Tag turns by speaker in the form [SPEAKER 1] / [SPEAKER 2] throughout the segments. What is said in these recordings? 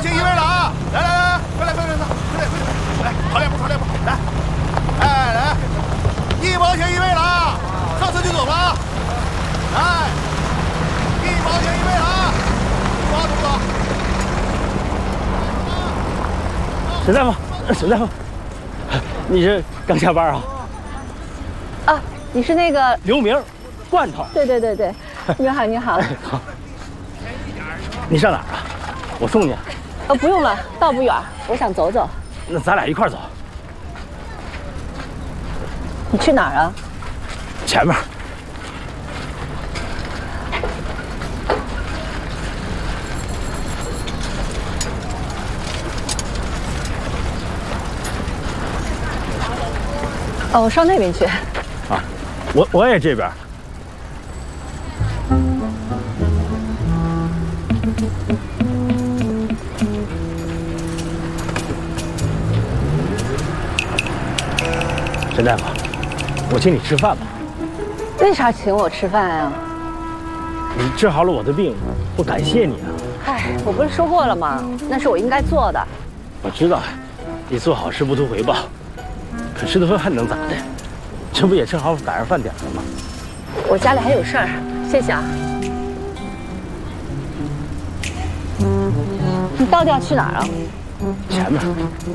[SPEAKER 1] 请一位了啊！来，快来，来，跑两步，来，哎，来，1毛钱一位了啊！上车就走了啊！来，1毛钱一位了啊！走不走？
[SPEAKER 2] 沈大夫，沈大夫，你是刚下班啊？
[SPEAKER 3] 啊，你是那个
[SPEAKER 2] 刘明，罐头。
[SPEAKER 3] 对，你好，你好。
[SPEAKER 2] 好。你上哪儿啊？我送你。
[SPEAKER 3] 不用了，道不远，我想走走。
[SPEAKER 2] 那咱俩一块儿走。
[SPEAKER 3] 你去哪儿啊？
[SPEAKER 2] 前面。
[SPEAKER 3] 哦，我上那边去。
[SPEAKER 2] 啊，我也这边。沈大夫，我请你吃饭吧。
[SPEAKER 3] 为啥请我吃饭啊？
[SPEAKER 2] 你治好了我的病，我感谢你啊。
[SPEAKER 3] 哎，我不是说过了吗？那是我应该做的。
[SPEAKER 2] 我知道，你做好事不图回报，可吃的饭能咋的？这不也正好赶上饭点了吗？
[SPEAKER 3] 我家里还有事儿，谢谢啊。你到底要去哪儿啊？
[SPEAKER 2] 前面。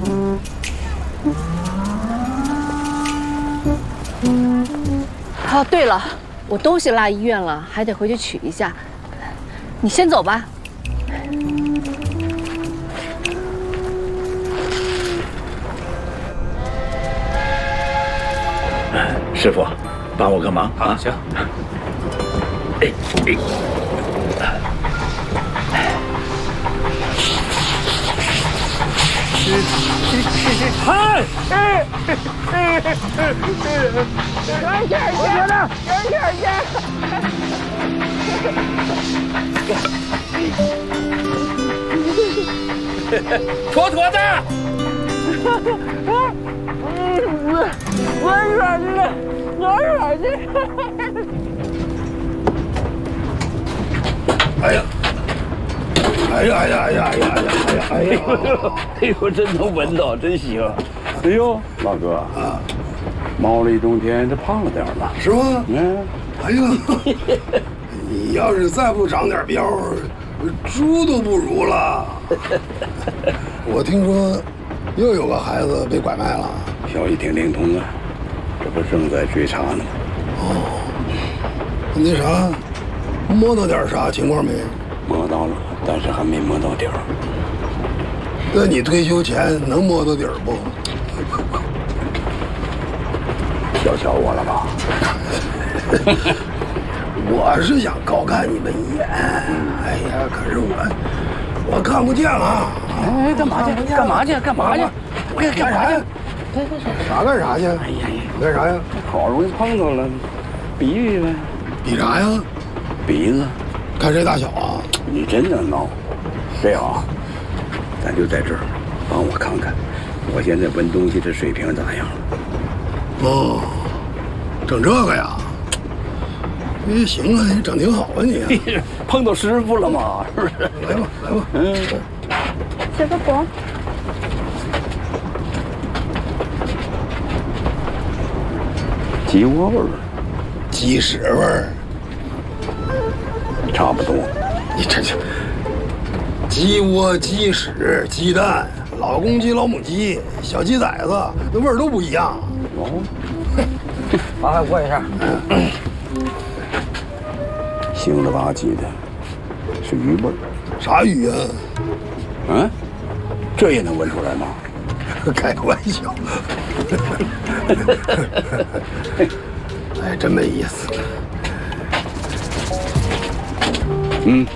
[SPEAKER 3] 哦，对了，我东西落医院了，还得回去取一下。你先走吧。
[SPEAKER 4] 师傅，帮我个忙啊！
[SPEAKER 2] 行。
[SPEAKER 4] 妥妥的。
[SPEAKER 1] 哎呀！
[SPEAKER 4] 哎呦，真能闻到，真行！哎呦，老哥啊，猫了一冬天，这胖了点了，
[SPEAKER 1] 是吗？
[SPEAKER 4] 嗯，
[SPEAKER 1] 哎呀，你要是再不长点膘，猪都不如了。我听说又有个孩子被拐卖了，
[SPEAKER 4] 消息挺灵通啊，这不正在追查呢吗？
[SPEAKER 1] 哦，那啥，摸到点啥情况没？
[SPEAKER 4] 摸到了，但是还没摸到底儿。
[SPEAKER 1] 那你退休前能摸到底儿不？
[SPEAKER 4] 瞧我了吧？
[SPEAKER 1] 我是想高看你们一眼，哎呀，可是我看不见了。
[SPEAKER 4] 哎，干嘛去？干嘛去？干啥呀？
[SPEAKER 1] 啥干啥去？
[SPEAKER 4] 哎呀，
[SPEAKER 1] 你干啥呀？
[SPEAKER 4] 好容易碰到了，比比呗。
[SPEAKER 1] 比啥呀？
[SPEAKER 4] 鼻子。
[SPEAKER 1] 看谁大小啊？
[SPEAKER 4] 你真能闹。这样啊，咱就在这儿，帮我看看，我现在闻东西这水平咋样？
[SPEAKER 1] 哦，整这个呀？哎，行啊，你整挺好啊你。
[SPEAKER 4] 碰到师傅了嘛，是不是？
[SPEAKER 1] 来吧。
[SPEAKER 4] 嗯。
[SPEAKER 3] 小哥哥。
[SPEAKER 4] 鸡窝味儿，
[SPEAKER 1] 鸡屎味儿，
[SPEAKER 4] 差不多。
[SPEAKER 1] 你这鸡窝、鸡屎、鸡蛋、老公鸡、老母鸡、小鸡崽子，那味儿都不一样。
[SPEAKER 4] 哦，
[SPEAKER 2] 麻烦过一下。
[SPEAKER 4] 腥了吧唧的，是鱼味儿。
[SPEAKER 1] 啥鱼啊？
[SPEAKER 4] 嗯，这也能闻出来吗？
[SPEAKER 1] 开个玩笑。哎，真没意思。
[SPEAKER 4] 嗯，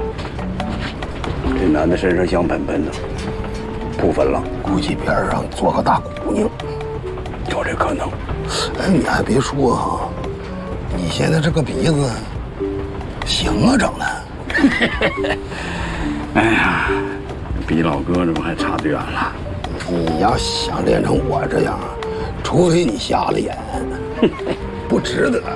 [SPEAKER 4] 这男的身上香喷喷的，不分了，
[SPEAKER 1] 估计边上坐个大姑娘，
[SPEAKER 4] 有这可能。
[SPEAKER 1] 哎，你还别说啊，你现在这个鼻子行啊，整的。
[SPEAKER 4] 哎呀，比老哥这不还差得远了。
[SPEAKER 1] 你要想练成我这样，除非你瞎了眼，不值得。